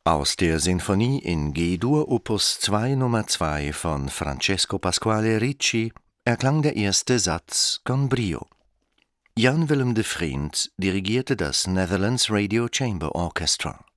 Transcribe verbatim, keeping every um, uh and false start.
Aus der Sinfonie in G-Dur Opus zwei Nummer zwei von Francesco Pasquale Ricci erklang der erste Satz con brio. Jan Willem de Vriend dirigierte das Netherlands Radio Chamber Orchestra.